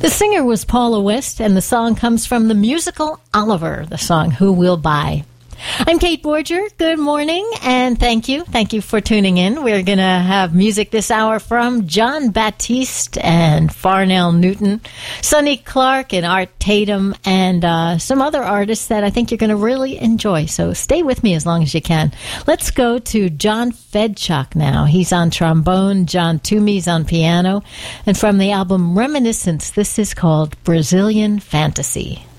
The singer was Paula West, and the song comes from the musical Oliver, the song Who Will Buy. I'm Kate Borger. Good morning, and thank you. Thank you for tuning in. We're going to have music this hour from John Baptiste and Farnell Newton, Sonny Clark and Art Tatum, and some other artists that I think you're going to really enjoy. So stay with me as long as you can. Let's go to John Fedchuk now. He's on trombone, John Toomey's on piano, and from the album Reminiscence, this is called Brazilian Fantasy.